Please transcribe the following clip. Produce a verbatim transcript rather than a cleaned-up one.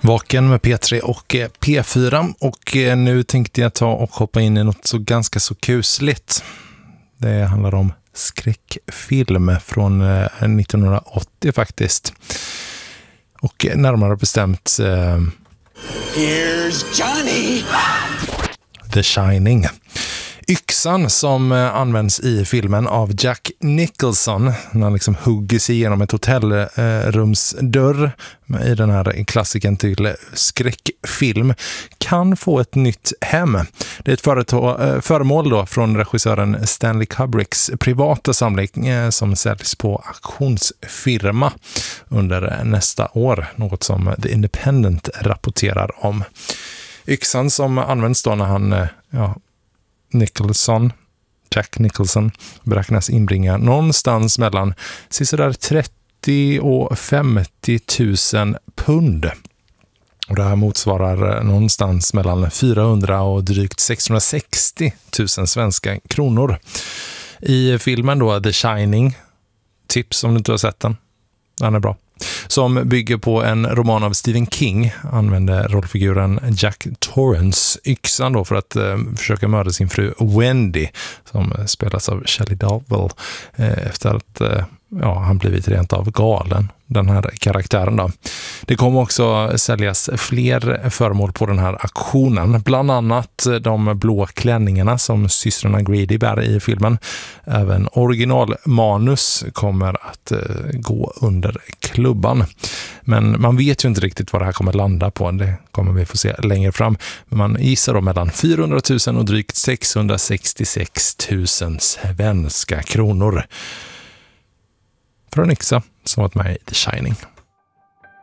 Vaken med P tre och P fyra, och nu tänkte jag ta och hoppa in i något så ganska så kusligt. Det handlar om skräckfilm från nittonhundraåttio faktiskt. Och närmare bestämt uh, Here's Johnny! The Shining. Yxan som används i filmen av Jack Nicholson när han liksom hugger sig igenom ett hotellrumsdörr i den här klassiken till skräckfilm kan få ett nytt hem. Det är ett företag, föremål då från regissören Stanley Kubricks privata samling som säljs på auktionsfirma under nästa år, något som The Independent rapporterar om. Yxan som används då när han ja, Nicholson, Jack Nicholson beräknas inbringa någonstans mellan sådär trettio och femtio tusen pund. Och det här motsvarar någonstans mellan fyrahundra och drygt sexhundrasextio tusen svenska kronor. I filmen då The Shining, tips om du inte har sett den, den är bra, som bygger på en roman av Stephen King, använder rollfiguren Jack Torrance yxan då för att eh, försöka mörda sin fru Wendy, som spelas av Shelley Duvall, eh, efter att eh, ja, han blivit rent av galen, den här karaktären då. Det kommer också säljas fler föremål på den här auktionen, bland annat de blå klänningarna som systrarna Grady bär i filmen. Även originalmanus kommer att eh, gå under klubban. Men man vet ju inte riktigt vad det här kommer landa på. Det kommer vi få se längre fram. Men man gissar då mellan fyrahundra tusen och drygt sexhundrasextiosex tusen svenska kronor. Från Yxa som varit med i The Shining.